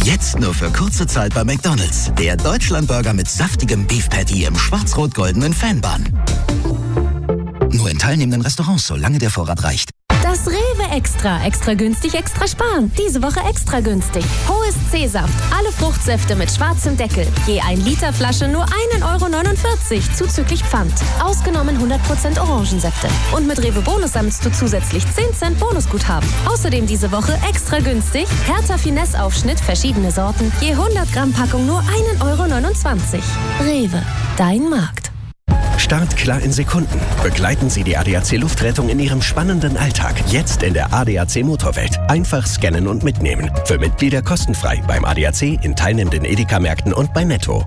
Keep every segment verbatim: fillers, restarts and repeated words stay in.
Jetzt nur für kurze Zeit bei McDonald's. Der Deutschlandburger mit saftigem Beef Patty im schwarz-rot-goldenen Fanbun. Nur in teilnehmenden Restaurants, solange der Vorrat reicht. Das Rewe Extra. Extra günstig, extra sparen. Diese Woche extra günstig. Hohes C-Saft. Alle Fruchtsäfte mit schwarzem Deckel. Je ein Liter Flasche nur ein Euro neunundvierzig. Zuzüglich Pfand. Ausgenommen hundert Prozent Orangensäfte. Und mit Rewe Bonus sammelst du zusätzlich zehn Cent Bonusguthaben. Außerdem diese Woche extra günstig. Hertha Finesse Aufschnitt, verschiedene Sorten. Je hundert Gramm Packung nur ein Euro neunundzwanzig. Rewe. Dein Markt. Startklar in Sekunden. Begleiten Sie die A D A C Luftrettung in Ihrem spannenden Alltag. Jetzt in der A D A C Motorwelt. Einfach scannen und mitnehmen. Für Mitglieder kostenfrei beim A D A C, in teilnehmenden Edeka-Märkten und bei Netto.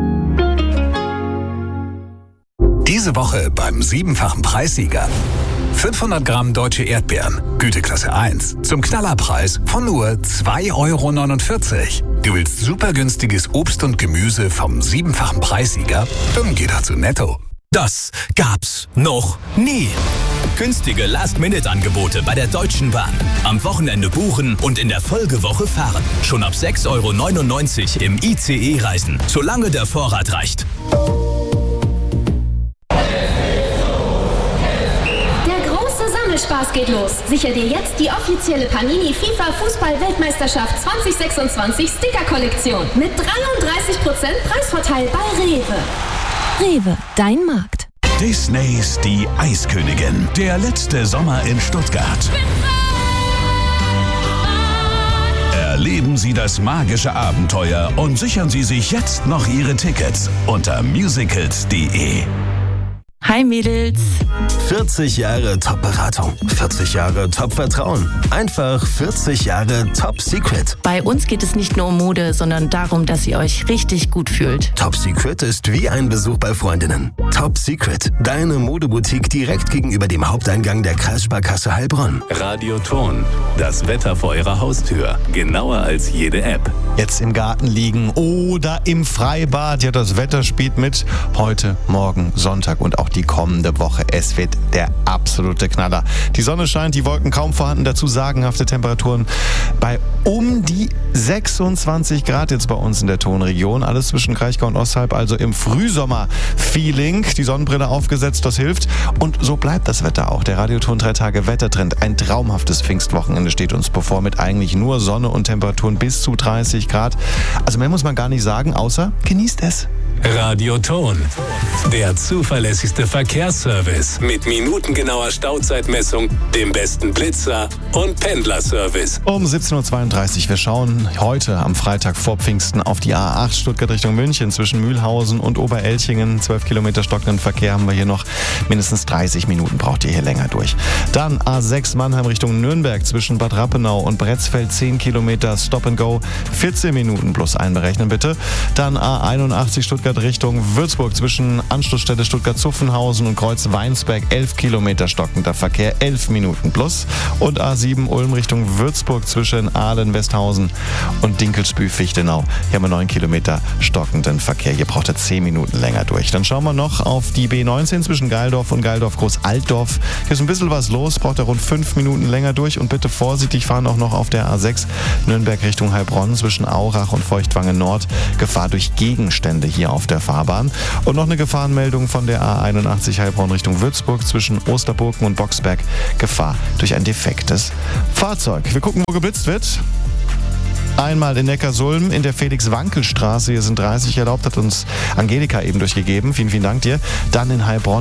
Diese Woche beim siebenfachen Preissieger. fünfhundert Gramm deutsche Erdbeeren, Güteklasse eins, zum Knallerpreis von nur zwei Euro neunundvierzig. Du willst super günstiges Obst und Gemüse vom siebenfachen Preissieger? Dann geh doch zu Netto. Das gab's noch nie. Günstige Last-Minute-Angebote bei der Deutschen Bahn. Am Wochenende buchen und in der Folgewoche fahren. Schon ab sechs Euro neunundneunzig im I C E reisen, solange der Vorrat reicht. Spaß geht los. Sicher dir jetzt die offizielle Panini FIFA Fußball-Weltmeisterschaft zwanzig sechsundzwanzig Sticker-Kollektion mit dreiunddreißig Prozent Preisvorteil bei Rewe. Rewe, dein Markt. Disneys Die Eiskönigin. Der letzte Sommer in Stuttgart. Erleben Sie das magische Abenteuer und sichern Sie sich jetzt noch Ihre Tickets unter musicals punkt de. Hi Mädels. vierzig Jahre Top-Beratung, vierzig Jahre Top-Vertrauen, einfach vierzig Jahre Top-Secret. Bei uns geht es nicht nur um Mode, sondern darum, dass ihr euch richtig gut fühlt. Top-Secret ist wie ein Besuch bei Freundinnen. Top-Secret, deine Modeboutique direkt gegenüber dem Haupteingang der Kreissparkasse Heilbronn. Radioton, das Wetter vor Ihrer Haustür, genauer als jede App. Jetzt im Garten liegen oder im Freibad, ja, das Wetter spielt mit. Heute, morgen, Sonntag und auch die kommende Woche. Es wird der absolute Knaller. Die Sonne scheint, die Wolken kaum vorhanden, dazu sagenhafte Temperaturen bei um die sechsundzwanzig Grad jetzt bei uns in der Tonregion. Alles zwischen Kraichgau und Osthalb, also im Frühsommer-Feeling. Die Sonnenbrille aufgesetzt, das hilft. Und so bleibt das Wetter auch. Der Radioton drei Tage Wettertrend. Ein traumhaftes Pfingstwochenende steht uns bevor mit eigentlich nur Sonne und Temperaturen bis zu dreißig Grad. Also mehr muss man gar nicht sagen, außer genießt es. Radioton, der zuverlässigste Verkehrsservice mit minutengenauer Stauzeitmessung, dem besten Blitzer und Pendlerservice. Um siebzehn Uhr zweiunddreißig. Wir schauen heute am Freitag vor Pfingsten auf die A acht Stuttgart Richtung München zwischen Mühlhausen und Oberelchingen. zwölf Kilometer stockenden Verkehr haben wir hier noch. Mindestens dreißig Minuten braucht ihr hier länger durch. Dann A sechs Mannheim Richtung Nürnberg zwischen Bad Rappenau und Bretzfeld. zehn Kilometer Stop and Go. vierzehn Minuten plus einberechnen bitte. Dann A einundachtzig Stuttgart Richtung Würzburg zwischen Anschlussstelle Stuttgart-Zuffenhausen und Kreuz-Weinsberg. elf Kilometer stockender Verkehr, elf Minuten plus. Und A sieben Ulm Richtung Würzburg zwischen Ahlen-Westhausen und Dinkelsbühl-Fichtenau. Hier haben wir neun Kilometer stockenden Verkehr. Hier braucht er zehn Minuten länger durch. Dann schauen wir noch auf die B neunzehn zwischen Geildorf und Geildorf-Groß-Altdorf. Hier ist ein bisschen was los, braucht er rund fünf Minuten länger durch. Und bitte vorsichtig fahren auch noch auf der A sechs Nürnberg Richtung Heilbronn zwischen Aurach und Feuchtwangen Nord. Gefahr durch Gegenstände hier auf der Fahrbahn. Und noch eine Gefahrenmeldung von der A einundachtzig Heilbronn Richtung Würzburg zwischen Osterburken und Boxberg. Gefahr durch ein defektes Fahrzeug. Wir gucken, wo geblitzt wird. Einmal in Neckarsulm in der Felix-Wankel-Straße. Hier sind dreißig erlaubt, hat uns Angelika eben durchgegeben. Vielen, vielen Dank dir. Dann in Heilbronn